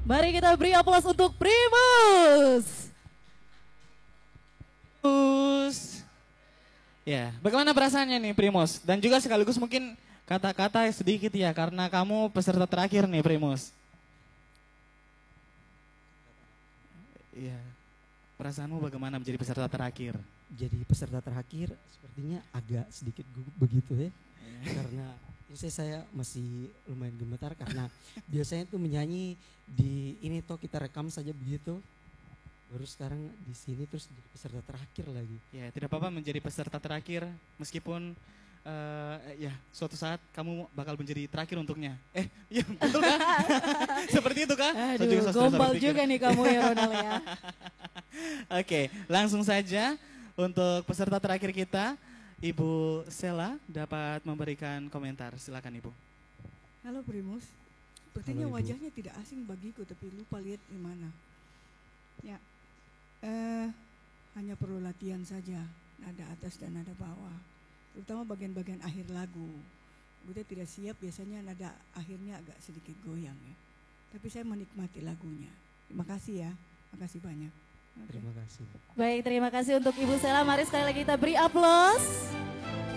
Mari kita beri aplaus untuk Primus. Primus. Ya, bagaimana perasaannya nih Primus? Dan juga sekaligus mungkin kata-kata sedikit ya, karena kamu peserta terakhir nih Primus. Iya, perasaanmu bagaimana menjadi peserta terakhir? Jadi peserta terakhir sepertinya agak sedikit gugup begitu ya. Karena saya masih lumayan gemetar karena biasanya tuh menyanyi di ini toh kita rekam saja begitu. Baru sekarang di sini terus jadi peserta terakhir lagi. Ya, tidak apa-apa menjadi peserta terakhir meskipun ya suatu saat kamu bakal menjadi terakhir untuknya. Iya betul kan? Seperti itu kan? Aduh, gombal juga nih kamu ya Ronald ya. Oke, langsung saja untuk peserta terakhir kita. Ibu Sela dapat memberikan komentar, silakan Ibu. Halo Primus, sepertinya Halo, Ibu. wajahnya tidak asing bagiku tapi lupa lihat di mana. Ya, hanya perlu latihan saja, nada atas dan nada bawah, terutama bagian-bagian akhir lagu. Kita tidak siap biasanya nada akhirnya agak sedikit goyang ya. Tapi saya menikmati lagunya. Terima kasih ya, terima kasih banyak. Terima kasih. Baik, terima kasih untuk Ibu Sela. Mari sekali lagi kita beri aplaus.